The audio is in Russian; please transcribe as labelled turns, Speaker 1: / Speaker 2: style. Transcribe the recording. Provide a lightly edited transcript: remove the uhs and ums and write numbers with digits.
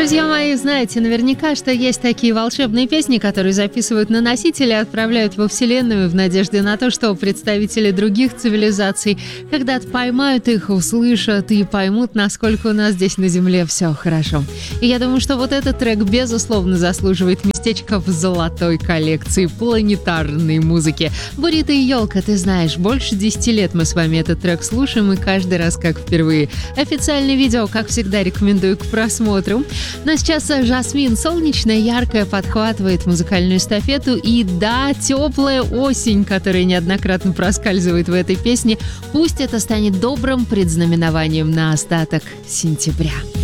Speaker 1: Друзья мои, знаете наверняка, что есть такие волшебные песни, которые записывают на носители и отправляют во Вселенную в надежде на то, что представители других цивилизаций когда-то поймают их, услышат и поймут, насколько у нас здесь на Земле все хорошо. И я думаю, что вот этот трек, безусловно, заслуживает местечко в золотой коллекции планетарной музыки. «Бурито и елка», ты знаешь, больше 10 лет мы с вами этот трек слушаем, и каждый раз как впервые. Официальное видео, как всегда, рекомендую к просмотру. Но сейчас Жасмин, солнечная, яркая, подхватывает музыкальную эстафету. И да, теплая осень, которая неоднократно проскальзывает в этой песне, пусть это станет добрым предзнаменованием на остаток сентября.